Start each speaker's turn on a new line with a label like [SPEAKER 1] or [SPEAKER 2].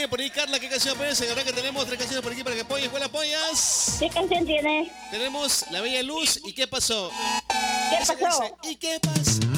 [SPEAKER 1] por ahí, Carla, ¿qué canción aparece? Ahora que tenemos 3 canciones por aquí para que apoyes. ¿Cuál apoyas?
[SPEAKER 2] ¿Qué canción tiene?
[SPEAKER 1] Tenemos La Bella Luz y ¿Qué pasó?
[SPEAKER 2] ¿Qué pasó?
[SPEAKER 1] ¿Y qué pasó?